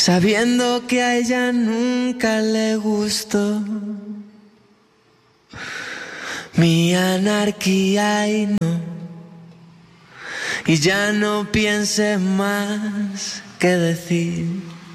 sabiendo que a ella nunca le gustó mi anarquía y no, y ya no pienses más que decir